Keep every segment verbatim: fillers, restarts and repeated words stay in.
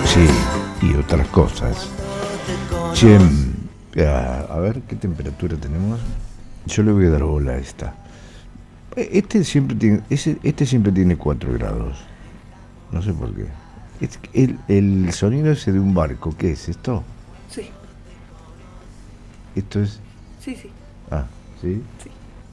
Sí, y otras cosas. Che, a, a ver qué temperatura tenemos. Yo le voy a dar bola a esta. Este siempre tiene, ese, este siempre tiene cuatro grados. No sé por qué. Es el, el sonido ese de un barco, ¿qué es esto? Sí. ¿Esto es? Sí, sí. Ah, ¿sí? Sí.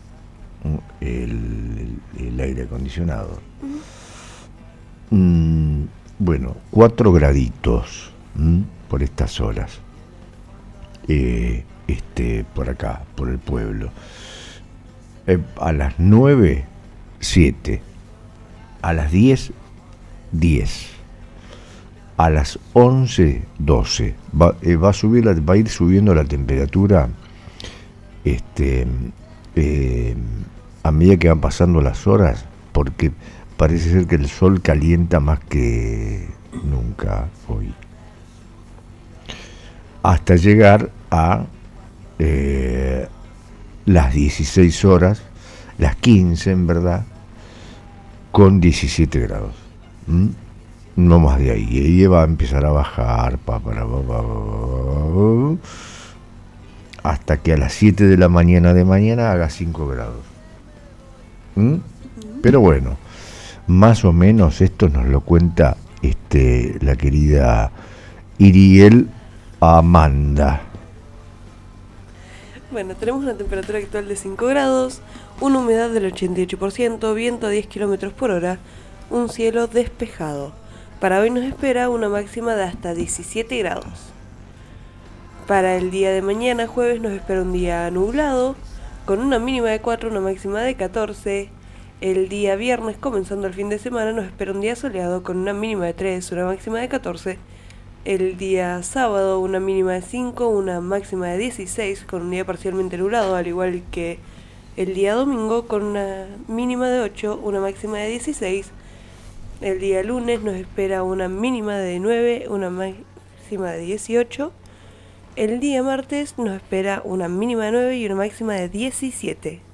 El, el, el aire acondicionado. Uh-huh. Mm, bueno, cuatro graditos ¿m? Por estas horas. Eh, este, por acá, por el pueblo. Eh, a las nueve, siete. A las diez, diez. A las once, doce. Va, eh, va a subir la, va a ir subiendo la temperatura este, eh, a medida que van pasando las horas, porque parece ser que el sol calienta más que nunca hoy. Hasta llegar a eh, las dieciséis horas, las quince en verdad, con diecisiete grados. ¿Mm? No más de ahí. Y ahí va a empezar a bajar pa, pa, pa, pa, pa, pa, hasta que a las siete de la mañana de mañana haga cinco grados. ¿Mm? Pero bueno, más o menos esto nos lo cuenta este, la querida Iriel Amanda. Bueno, tenemos una temperatura actual de cinco grados, una humedad del ochenta y ocho por ciento, viento a diez kilómetros por hora, un cielo despejado. Para hoy nos espera una máxima de hasta diecisiete grados. Para el día de mañana, jueves, nos espera un día nublado, con una mínima de cuatro, una máxima de catorce. El día viernes, comenzando el fin de semana, nos espera un día soleado, con una mínima de tres, una máxima de catorce. El día sábado, una mínima de cinco, una máxima de dieciséis, con un día parcialmente nublado, al igual que el día domingo, con una mínima de ocho, una máxima de dieciséis. El día lunes nos espera una mínima de nueve, una máxima de dieciocho. El día martes nos espera una mínima de nueve y una máxima de diecisiete.